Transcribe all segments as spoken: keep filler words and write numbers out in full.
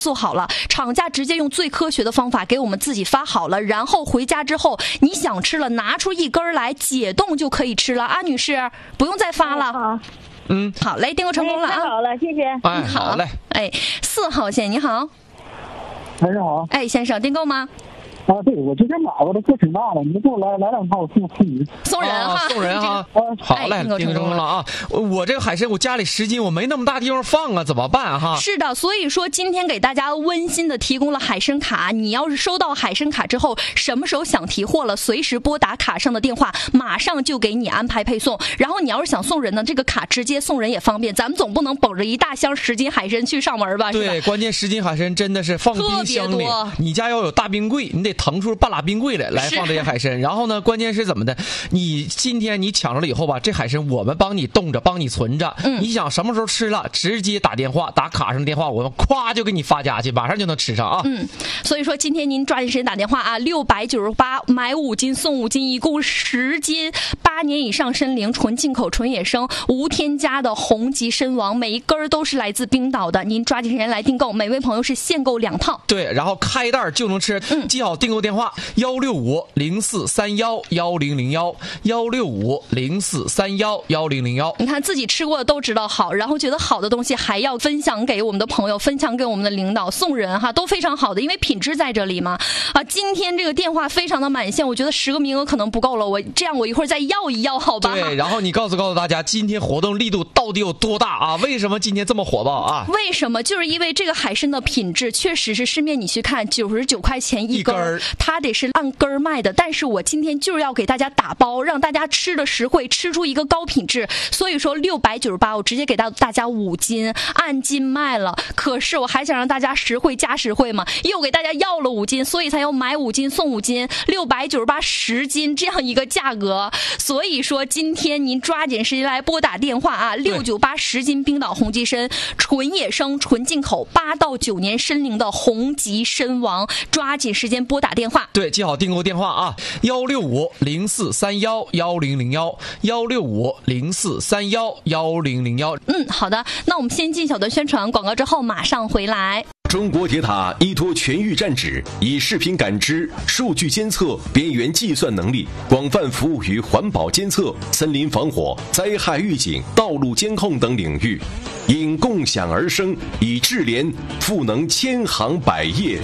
做好了，厂家直接用最科学的方法给我们自己发好了，然后回家之后你想吃了拿出一根来解冻就可以吃了啊，女士不用再发了。 好， 嗯，好嘞，订购成功了啊！ 太好了，谢谢。 哎，好嘞。 哎，四号线你好。 先生好。 哎，先生订购吗？ 啊，对，我之前买过的，个挺大的，你给我来来两套，我送送你。 送人哈、 啊，送人哈、 这个。好嘞， 哎、 订购成功了啊！我这个海参，我家里十斤，我没那么大地方放啊，怎么办哈？ 是的，所以说今天给大家温馨的提供了海参卡。你要是收到海参卡之后，什么时候想提货了，随时拨打卡上的电话，马上就给你安排配送。然后你要是想送人呢，这个卡直接送人也方便。咱们总不能捧着一大箱十斤海参去上门吧？ 对，关键十斤海参真的是放冰箱里，你家要有大冰柜，你得腾出半拉冰柜来来放这些海参。然后呢，关键是怎么的？你今天你抢着了以后吧，这海参我们帮你冻着，帮你存着。嗯，你想什么时候吃了，直接打电话，打卡上电话，我们咵就给你发家去，马上就能吃上啊。 嗯，所以说今天您抓紧时间打电话啊，六百九十八买五斤送五斤，一共十斤，八年以上参龄，纯进口、纯野生，无添加的红极参王，每一根都是来自冰岛的。您抓紧时间来订购，每位朋友是限购两套。 对，然后开袋就能吃。嗯，记好订购电话：幺六五零四三幺幺零零幺，幺六五零四三幺幺零零幺。 你看自己吃过的都知道好，然后觉得好的东西还要分享给我们的朋友，分享给我们的领导，送人哈，都非常好的，因为品质在这里嘛。啊，今天这个电话非常的满线，我觉得十个名额可能不够了，我这样我一会儿再要一要，好吧？ 对，然后你告诉告诉大家，今天活动力度到底有多大啊？为什么今天这么火爆啊？ 为什么？就是因为这个海参的品质确实是市面你去看九十九块钱一根儿，它得是按根儿卖的。但是我今天就是要给大家打包，让大家吃的实惠，吃出一个高品质。所以说六百九十八，我直接给到大家五斤，按斤卖了。可是我还想让大家实惠加实惠嘛，又给大家要了五斤，所以才要买五斤送五斤，六百九十八十斤这样一个价格。所以说今天您抓紧时间来拨打电话啊，六九八十斤冰岛红极参，纯野生、纯进口，八到九年参龄的红极参王，抓紧时间拨打电话。 对，记好订购电话啊，幺六五零四三幺幺零零幺，幺六五零四三幺幺零零幺。 嗯，好的，那我们先进小段宣传广告之后马上回来。 中国铁塔依托全域站址，以视频感知、数据监测、边缘计算能力，广泛服务于环保监测、森林防火、灾害预警、道路监控等领域，因共享而生，以智联赋能千行百业。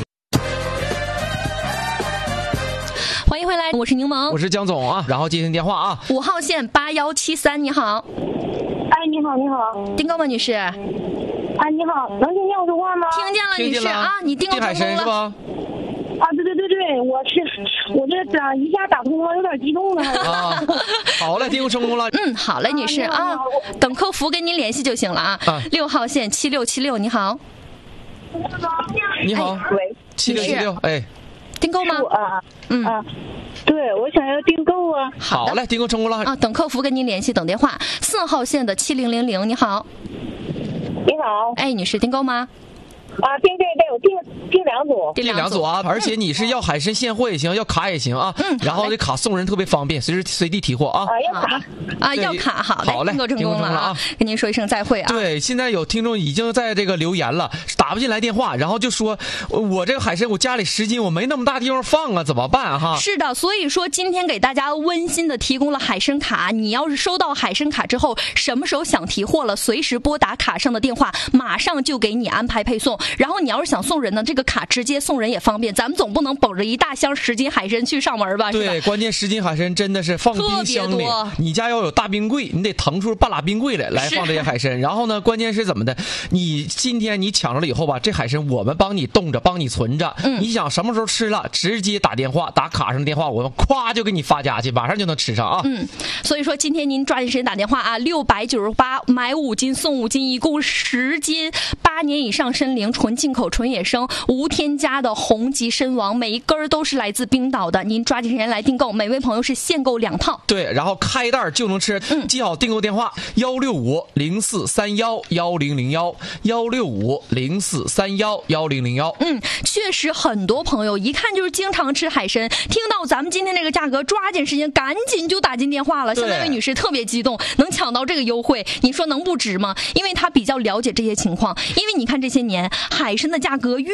欢迎回来，我是柠檬， 我是江总啊。然后接听电话啊， 五号线八幺七三，你好。 哎，你好，你好。 订购吗，女士？ 啊，你好，能听见我说话吗？ 听见了，女士啊，你订购成功了是吧？ 啊，对对对对，我是我这打一下打通了，有点激动了。 啊，好嘞，订购成功了。 嗯，好嘞，女士啊，啊等客服跟您联系就行了啊。啊六号线七六七六，你好。 你好， 哎、喂， 七六七六，哎， 订购吗？ 啊，嗯啊。对，我想要订购啊。 好嘞，订购成功了啊！等客服跟您联系，等电话。四号线的七零零零，你好。 你好。 哎，女士订购吗？ 啊，订对对，我订订两组， 订两组啊！而且你是要海参现货也行，要卡也行啊。嗯。然后这卡送人特别方便，随时随地提货啊。 啊，要卡啊，要卡，好嘞， 好嘞， 订购成功了啊！跟您说一声再会啊。 对，现在有听众已经在这个留言了，打不进来电话，然后就说我这个海参我家里十斤，我没那么大地方放啊，怎么办哈？ 是的，所以说今天给大家温馨的提供了海参卡。你要是收到海参卡之后，什么时候想提货了，随时拨打卡上的电话，马上就给你安排配送。然后你要是想送人呢，这个卡直接送人也方便。咱们总不能捧着一大箱十斤海参去上门吧？ 对，关键十斤海参真的是放冰箱里，你家要有大冰柜，你得腾出半拉冰柜来来放这些海参。然后呢，关键是怎么的？你今天你抢着了以后吧，这海参我们帮你冻着，帮你存着。嗯，你想什么时候吃了，直接打电话，打卡上电话，我们咵就给你发家去，马上就能吃上啊。 嗯，所以说今天您抓紧时间打电话啊，六百九十八买五斤送五斤，一共十斤，八年以上参龄，纯进口、纯野生，无添加的红极参王，每一根都是来自冰岛的。您抓紧时间来订购，每位朋友是限购两套。 对，然后开袋就能吃。嗯，记好订购电话：幺六五零四三幺幺零零幺，幺六五零四三幺幺零零幺。 嗯，确实很多朋友一看就是经常吃海参，听到咱们今天这个价格，抓紧时间赶紧就打进电话了。像那位女士特别激动，能抢到这个优惠，你说能不值吗？因为她比较了解这些情况，因为你看这些年海参的价格越